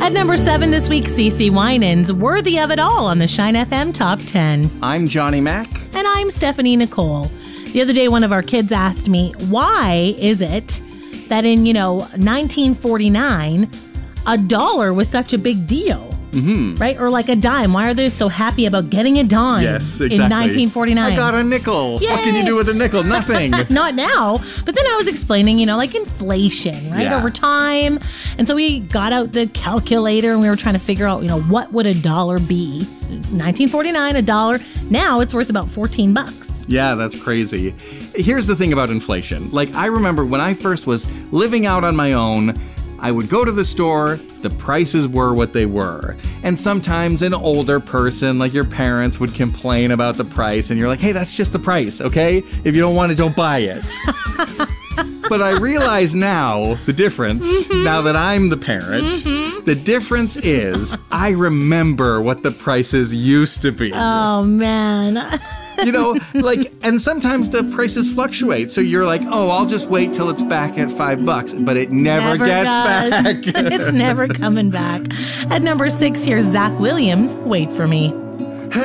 At number 7 this week, CeCe Winans, Worthy of It All on the Shine FM Top 10. I'm Johnny Mac. And I'm Stephanie Nicole. The other day, one of our kids asked me, why is it that in, 1949, a dollar was such a big deal? Mm-hmm. Right? Or like a dime. Why are they so happy about getting a dime in 1949? I got a nickel. Yay! What can you do with a nickel? Nothing. Not now. But then I was explaining, like inflation, right? Yeah. Over time. And so we got out the calculator and we were trying to figure out, what would a dollar be? 1949, a dollar. Now it's worth about $14. Yeah, that's crazy. Here's the thing about inflation. Like, I remember when I first was living out on my own, I would go to the store, the prices were what they were. And sometimes an older person, like your parents, would complain about the price, and you're like, hey, that's just the price, okay? If you don't want it, don't buy it. But I realize now the difference, now that I'm the parent, the difference is I remember what the prices used to be. Oh, man. And sometimes the prices fluctuate. So you're like, oh, I'll just wait till it's back at $5. But it never gets back. It's never coming back. At number 6, here's Zach Williams, Wait for Me.